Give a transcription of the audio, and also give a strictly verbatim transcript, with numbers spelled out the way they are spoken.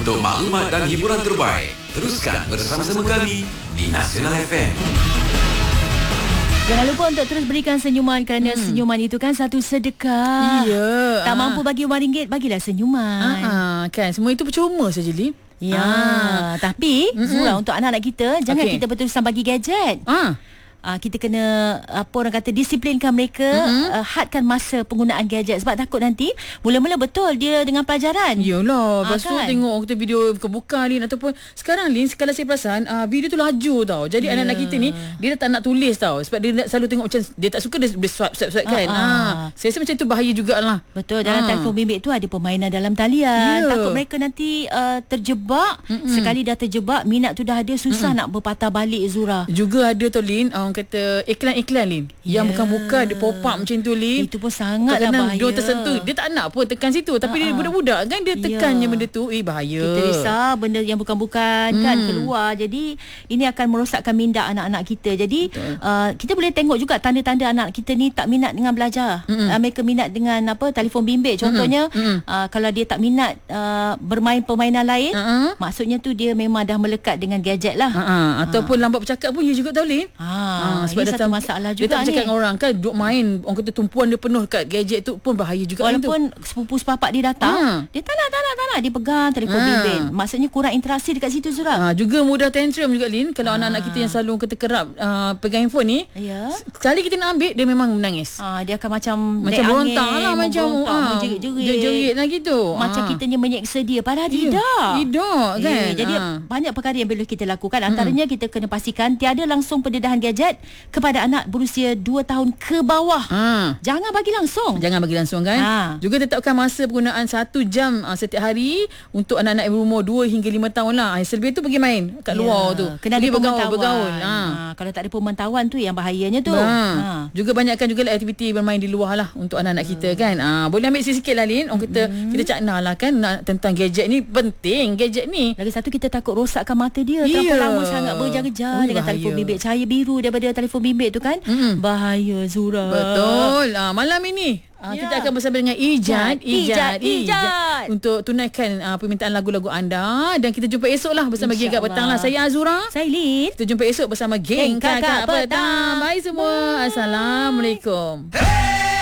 Untuk maklumat dan hiburan terbaik, teruskan bersama-sama kami di Nasional F M. Jangan lupa untuk terus berikan senyuman, kerana hmm. senyuman itu kan satu sedekah. Ya. Tak ah. mampu bagi wang ringgit, bagilah senyuman. Ah, ah, kan semua itu percuma saja, Lin. Ya, ah. tapi Mm-mm. Zura, untuk anak-anak kita, jangan okay. kita berterusan bagi gadget. Ah. Uh, kita kena apa orang kata disiplinkan mereka, mm-hmm. uh, hadkan masa penggunaan gadget, sebab takut nanti mula-mula betul dia dengan pelajaran. Yalah, lepas tu kan? tengok kita video buka-buka, Lin, ataupun sekarang, Lin, kalau saya perasan uh, video tu laju tau. Jadi yeah. anak-anak kita ni dia dah tak nak tulis tau, sebab dia selalu tengok macam dia tak suka dia, dia swipe swipe swipe kan. Uh-uh. Ah, saya rasa macam tu bahaya jugalah. Betul, dalam uh. telefon bimbit tu ada permainan dalam talian. Yeah. Takut mereka nanti uh, terjebak. Mm-mm. Sekali dah terjebak, minat tu dah ada, susah Mm-mm. nak berpatah balik, Zura. Juga ada tu, Lin, orang kata iklan-iklan, Lin, yeah. yang bukan-bukan dia pop up macam tu, Lin. Itu pun sangatlah bahaya. Dia tersentuh, dia tak nak pun tekan situ, tapi uh-uh. dia budak-budak kan, dia tekannya yeah. benda tu, eh bahaya. Kita risau benda yang bukan-bukan hmm. kan keluar. Jadi ini akan merosakkan minda anak-anak kita. Jadi uh, kita boleh tengok juga tanda-tanda anak kita ni tak minat dengan belajar. Uh, mereka minat dengan apa, telefon bimbit contohnya. Uh, kalau dia tak minat uh, bermain permainan lain, uh-uh. maksudnya tu dia memang dah melekat dengan gadget lah. Uh-uh. Ataupun uh. lambat bercakap pun ya juga tau, Lin. Ha, uh, sebab ini satu masalah juga dia tak bercakap ni. dengan orang kan, duduk main, orang kata tumpuan dia penuh kat gadget tu pun bahaya juga. Walaupun sepupu sepapak dia datang, ha. dia tak nak, tak nak, tak nak, dia pegang telefon ha. bimbit. Maksudnya kurang interaksi dekat situ, Zura. Ha, juga mudah tantrum juga, Lin. Kalau ha. anak-anak kita yang selalu kata kerap uh, pegang handphone ni, ya. sekali kita nak ambil, dia memang menangis. Ha, dia akan macam macam berontak lah, macam menjerit-jerit jerit lah gitu. Macam ha. kitanya menyeksa dia, padahal yeah. tidak. Tidak kan. Eh, jadi ha. banyak perkara yang perlu kita lakukan. Antaranya hmm. kita kena pastikan tiada langsung pendedahan gadget kepada anak berusia dua tahun ke bawah. Ha. Jangan bagi langsung. Jangan bagi langsung kan. Ha. Juga tetapkan masa penggunaan satu jam uh, setiap hari untuk anak-anak yang berumur dua hingga lima tahun lah. Selebih tu pergi main kat yeah. luar tu. Kena ada bergaul, bergaul. Ha. Ha. Kalau tak ada pemantauan tu yang bahayanya tu. Ha. Ha. Juga banyakkan juga aktiviti bermain di luar lah untuk anak-anak hmm. kita kan. Ha. Boleh ambil sikit-sikit lah, Lin. Orang kita, hmm. kita cakna lah kan nak, tentang gadget ni. Penting gadget ni. Lagi satu, kita takut rosakkan mata dia. Yeah. Terlalu lama sangat berjar-jar dengan bahaya. Telefon bimbit. Cahaya biru daripada telefon bimbit tu kan. Hmm. Bahaya, Zura. Betul. Ha. Malam ini Uh, ya. kita akan bersama dengan Ijat Ijat, Ijat, Ijat, Ijat untuk tunaikan uh, permintaan lagu-lagu anda. Dan kita jumpa esok lah bersama Geng Kakak Petang lah. Saya Azura, saya Lin. Kita jumpa esok bersama Geng Kakak Petang. Bye semua. Assalamualaikum. Hey!